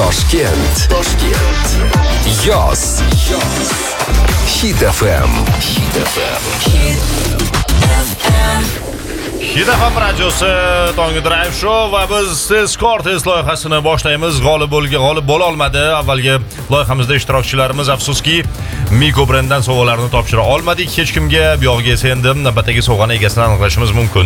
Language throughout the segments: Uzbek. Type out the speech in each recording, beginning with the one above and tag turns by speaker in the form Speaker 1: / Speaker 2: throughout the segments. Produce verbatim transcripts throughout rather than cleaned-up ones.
Speaker 1: Toshkent. Toshkent. Yoz. Yoz. Hit F M. Hit F M.
Speaker 2: Hit F M radiosi Tongi Drive Show va biz tezkor test loyihasini boshlaymiz. G'olib bo'lga g'olib bo'la olmadi. Avvalgi loyihamizda ishtirokchilarimiz afsuski Miko brenddan sovg'alarni topshira olmadik. Hech kimga bu yoqqa esa endi navbatdagi sovg'ani egasini aniqlashimiz mumkin.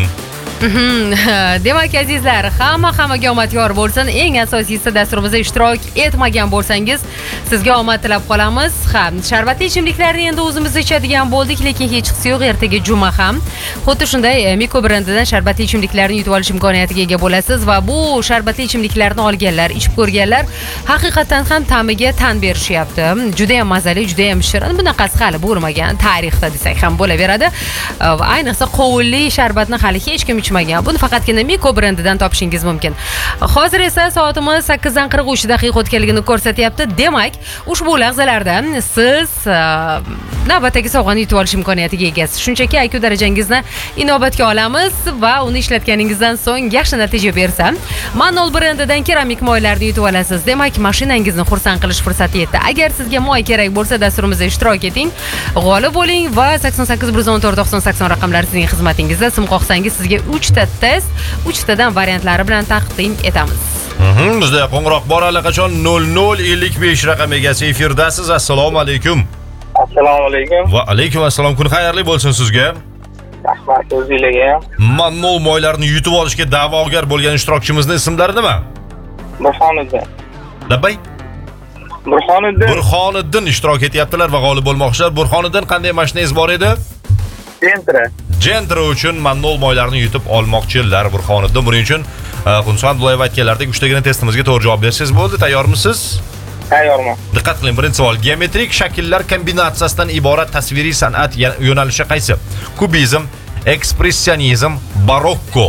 Speaker 3: Demak azizlar, hamma hammaga omad yor bo'lsin. Eng asosiysi dasturimizda ishtirok etmagan bo'lsangiz, sizga omad tilab qolamiz. Ha, sharbatli ichimliklarni endi o'zimiz ichadigan bo'ldik, lekin hech qisi yo'q, ertaga juma ham. Xuddi shunday Miko brendidan sharbatli ichimliklarni yutib olish imkoniyatiga ega bo'lasiz va bu sharbatli ichimliklarni olganlar, ichib ko'rganlar haqiqatan ham ta'miga tan berishyapti. Juda ham mazali, juda ham shirin. Bunaqasi hali bo'lmagan tarixda desak ham bo'laveradi. Ayniqsa qovunli sharbatni hali hech kim ichmagan. Buni faqatgina Miko brendidan topishingiz mumkin. Hozir esa soatimiz sakkizdan qirq uch daqiqa o'tganligini ko'rsatyapti. Demak, ushbu lahzalarda siz navbatdagi sovg'ani yutib olish imkoniyatiga egasiz. Shunchaki I Q darajangizni inobatga olamiz va uni ishlatganingizdan so'ng yaxshi natija bersa, Manol brendidan keramik moylarni yutib olasiz. Demak, mashinangizni xursand qilish fursati yetdi. Agar sizga moy kerak bo'lsa, dasturimizda ishtirok eting, g'olib bo'ling va sakson sakkiz bir yuz o'n to'rt to'qson sakson raqamlari sizning xizmatingizda. Sim qoqsangiz sizga uch ta test, uch tadan variantlari bilan taqdim etamiz.
Speaker 2: Mhm, bizda qo'ng'iroq bor allaqachon nol nol ellik besh raqam egasi efirdasiz. Assalomu alaykum.
Speaker 4: Assalomu alaykum.
Speaker 2: Va alaykum assalom. Kun xayrli bo'lsin sizga.
Speaker 4: Rahmat o'zingizga.
Speaker 2: Manol moylarini yutib olishga da'vogar bo'lgan ishtirokchimizning ismlari nima?
Speaker 4: Burxoniddin.
Speaker 2: Labay.
Speaker 4: Burxoniddin.
Speaker 2: Burxoniddin ishtirok etyaptilar va g'olib bo'lmoqchilar. Burxoniddin, qanday mashinangiz bor edi?
Speaker 4: Gentra.
Speaker 2: Gentra uchun Manol moylarini yutib olmoqchilar Burxoniddin. Buning uchun Xunson Abdullayev aytganlaridek uchtagina testimizga to'g'ri javob bersangiz bo'ldi. Tayyormisiz?
Speaker 4: Tayyorman.
Speaker 2: Diqqat qiling, birinchi savol. Geometrik shakllar kombinatsiyasidan iborat tasviriy san'at yo'nalishi qaysi? Kubizm, ekspressionizm, barokko.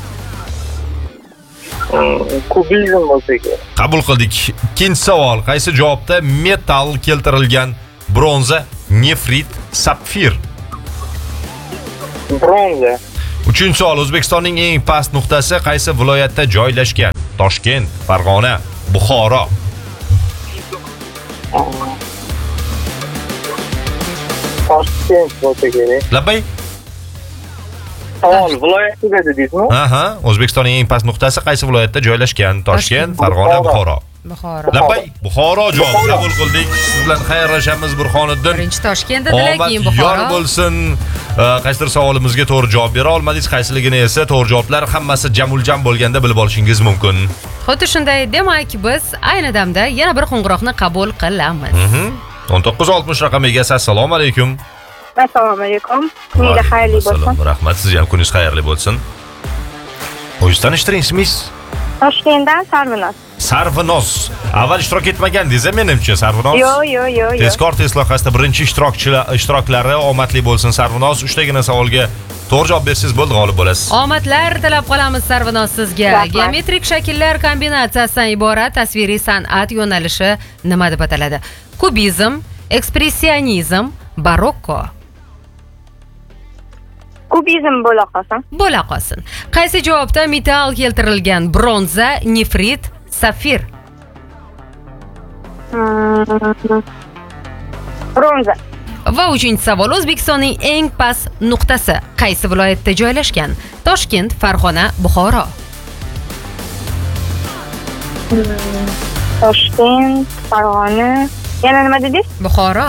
Speaker 4: Kubizm bo'lsa kerak.
Speaker 2: Qabul qildik. Ikkinchi savol. Qaysi javobda metall keltirilgan? Bronza, nefrit, sapfir.
Speaker 4: Bronza.
Speaker 2: Uchinchi savol. O'zbekistonning eng past nuqtasi qaysi viloyatda joylashgan? Toshkent, Farg'ona, Buxoro.
Speaker 4: Toshkent bo'lsa kerak.
Speaker 2: Labay.
Speaker 4: Savol viloyatida dedingizmi?
Speaker 2: Aha, O'zbekistonning eng past nuqtasi qaysi viloyatda joylashgan? Toshkent, Farg'ona, Buxoro.
Speaker 3: Buxoro.
Speaker 2: Labay. Buxoro javob qabul qildik. Siz bilan xayrlashamiz Burxoniddin.
Speaker 3: Birinchi Toshkent dedilar, keyin Buxoro.
Speaker 2: Yor bo'lsin. Qaysidir savolimizga to'g'ri javob bera olmadingiz, qaysiligini esa to'g'ri javoblar hammasi jamuljam bo'lganda bilib olishingiz mumkin.
Speaker 3: Xuddi shunday. Demak, biz ayni damda yana bir qo'ng'iroqni qabul qilamiz.
Speaker 2: o'n to'qqiz oltmish raqam egasi. Assalomu alaykum.
Speaker 5: Assalomu alaykum. Kuningiz xayrli bo'lsin.
Speaker 2: Rahmat, sizga ham kuningiz xayrli bo'lsin. O'zingiz tanishtiring, ismingiz?
Speaker 5: Toshkentdan Sarvinoz.
Speaker 2: Sarvinoz. Avval ishtirok etmagandingiz, menimcha Sarvinoz.
Speaker 5: Yo'q, yo'q, yo'q.
Speaker 2: Tezkor test loyihasida birinchi ishtirokchilar ishtiroklari omadli bo'lsin Sarvinoz. uchtagina savolga to'g'ri javob bersangiz bo'ldi, g'olib bo'lasiz.
Speaker 3: Omadlar tilab qolamiz Sarvinoz sizga. Geometrik shakllar kombinatsiyasidan iborat tasviriy san'at yo'nalishi nima deb ataladi? Kubizm, ekspressionizm, barokko.
Speaker 5: Kubizm bo'la qolsin.
Speaker 3: Bo'la qolsin. Qaysi javobda metall keltirilgan? Bronza, nefrit, sapfir.
Speaker 5: Bronza.
Speaker 3: Va uchinchi savol. O'zbekistonning eng past nuqtasi qaysi viloyatda joylashgan? Toshkent, Farg'ona, Buxoro.
Speaker 5: Toshkent, Farg'ona. Yana nima dedingiz?
Speaker 3: Buxoro.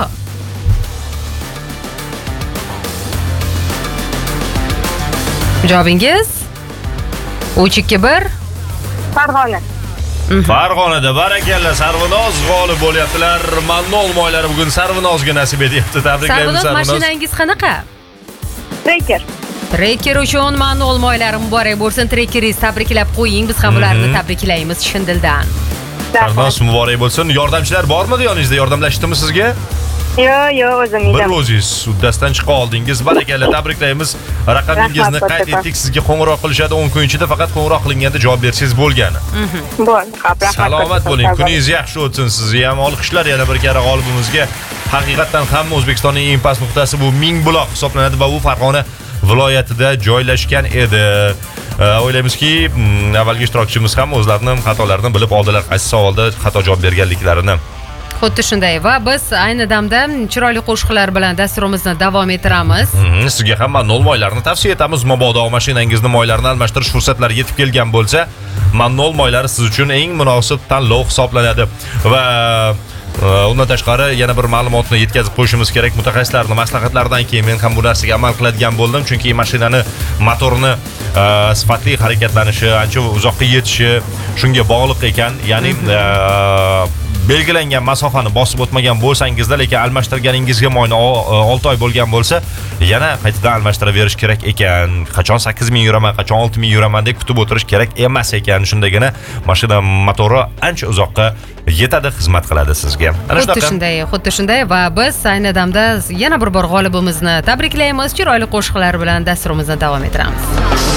Speaker 3: Javobingiz uch ikki bir
Speaker 5: Farg'ona.
Speaker 2: Farg'onada barakalla Sarvinoz g'olib bo'lyaptilar. Manol moylari bugun Sarvinozga nasib etyapti. Tabriklaymiz
Speaker 3: Sarvinoz.
Speaker 2: Sarvinoz.
Speaker 3: Mashinangiz qanaqa?
Speaker 5: Trekker.
Speaker 3: Trekker uchun Manol moylari muborak bo'lsin. Trekkeringiz tabriklab qo'ying. Biz ham ularni tabriklaymiz chin dildan.
Speaker 2: Sarvinoz muborak bo'lsin. Yordamchilar bormi yoningizda? Yordamlashdimi sizga?
Speaker 5: Yo'q, yo'q, o'zim
Speaker 2: Bir
Speaker 5: edim.
Speaker 2: o'zingiz uddasidan chiqa oldingiz. Barakalla, tabriklaymiz. Raqamingizni qayd etdik. Sizga qo'ng'iroq qilishadi. o'n kun ichida faqat qo'ng'iroq qilinganda javob bersangiz bo'lgani.
Speaker 5: Bo'ldi, rahmat.
Speaker 2: Salomat bo'ling. Kuningiz yaxshi o'tsin. Sizni ham olqishlar yana bir karra g'olibimizga. Haqiqatan ham O'zbekistonning eng past nuqtasi bu Mingbuloq hisoblanadi va u Farg'ona viloyatida joylashgan edi. o'ylaymizki, avvalgi ishtirokchimiz ham o'zlarining xatolarini bilib oldilar, qaysi savolda xato javob berganliklarini.
Speaker 3: Xuddi shunday va biz ayni damda chiroyli qo'shiqlar bilan dasturimizni davom ettiramiz.
Speaker 2: Mhm, sizga ham Manol moylarini tavsiya etamiz. Mabodo mashinangizni moylarini almashtirish fursatlari yetib kelgan bo'lsa, Manol moylari siz uchun eng munosib tanlov hisoblanadi. Va undan tashqari yana bir ma'lumotni yetkazib qo'yishimiz kerak. Mutaxassislarning maslahatlaridan keyin men ham bu narsaga amal qiladigan bo'ldim, chunki mashinani motorini sifatli harakatlanishi, ancha uzoqqa yetishi shunga bog'liq ekan. Ya'ni belgilangan masofani bosib o'tmagan bo'lsangizda, lekin almashtirganingizga moyni olti oy bo'lgan bo'lsa, yana qaytadan almashtiraverish kerak ekan. Qachon sakkiz ming yuraman, qachon olti ming yuraman deb kutib o'tirish kerak emas ekan. Shundagina mashina motori ancha uzoqqa yetadi, xizmat qiladi sizga. Ana
Speaker 3: Xuddi shunday, xuddi shunday va biz ayni damda yana bir bor g'olibimizni tabriklaymiz. Chiroyli qo'shiqlar bilan dasturimizni davom ettiramiz.